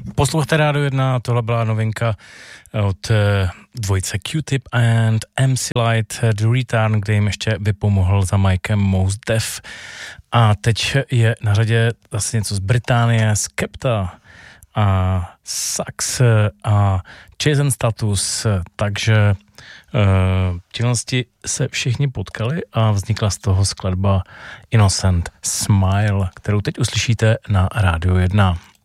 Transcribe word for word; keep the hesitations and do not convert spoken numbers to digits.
Posloucháte Rádio jedna, tohle byla novinka od dvojice Q-Tip and M C Light The Return, kde jim ještě vypomohl za Mikem Mos Def. A teď je na řadě zase něco z Británie, Skepta a Sax a Jason Status, takže uh, se všichni potkali a vznikla z toho skladba Innocent Smile, kterou teď uslyšíte na Rádiu jedna.